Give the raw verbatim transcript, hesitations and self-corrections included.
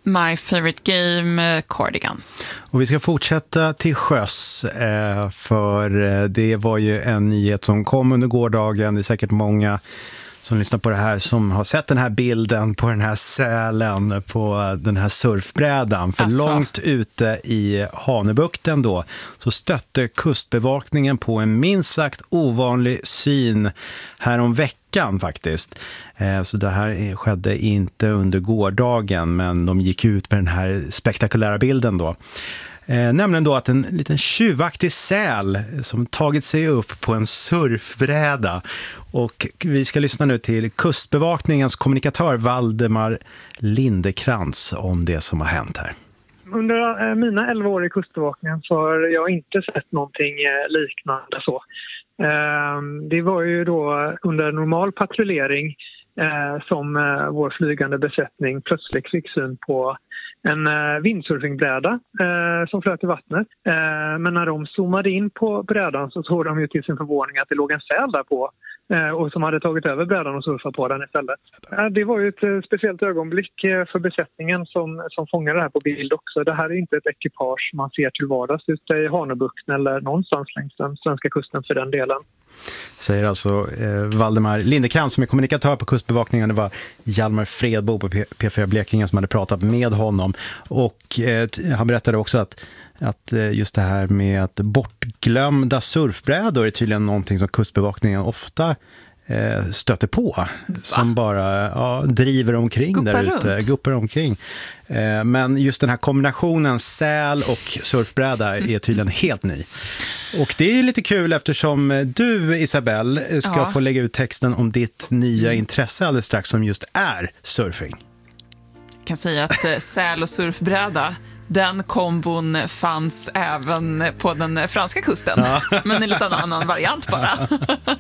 My favorite game, Cardigans. Och vi ska fortsätta till sjöss, eh, för det var ju en nyhet som kom under gårdagen. Det är säkert många som lyssnar på det här som har sett den här bilden på den här sälen på den här surfbrädan. För alltså, långt ute i Hanöbukten då så stötte kustbevakningen på en minst sagt ovanlig syn här om veckan faktiskt. Eh, så det här skedde inte under gårdagen, men de gick ut med den här spektakulära bilden då. Eh, nämligen då att en liten tjuvaktig säl som tagit sig upp på en surfbräda. Och vi ska lyssna nu till kustbevakningens kommunikatör Valdemar Lindekrans om det som har hänt här. Under mina elva år i kustbevakningen så har jag inte sett någonting liknande så. Det var ju då under normal patrullering som vår flygande besättning plötsligt fick syn på en windsurfingbräda som flöt i vattnet. Men när de zoomade in på brädan så såg de ju till sin förvåning att det låg en säl där på och som hade tagit över brädan och surfat på den istället. Det var ju ett speciellt ögonblick för besättningen som, som fångade det här på bild också. Det här är inte ett ekipage man ser till vardags ute i Hanöbukten eller någonstans längs den svenska kusten för den delen. Säger alltså eh, Valdemar Lindekrans som är kommunikatör på kustbevakningen. Det var Hjalmar Fredbo på P fyra Blekinge som hade pratat med honom. Och eh, han berättade också att, att eh, just det här med att bortglömda surfbrädor är tydligen någonting som kustbevakningen ofta eh, stöter på. Va? Som bara ja, driver omkring guppar där ute. Runt. Guppar omkring. Eh, men just den här kombinationen säl och surfbräda är tydligen helt ny. Och det är lite kul eftersom du, Isabelle, ska ja. få lägga ut texten om ditt nya intresse alldeles strax som just är surfing. Jag kan säga att eh, säl och surfbräda, den kombon fanns även på den franska kusten. Ja. Men en liten annan variant bara.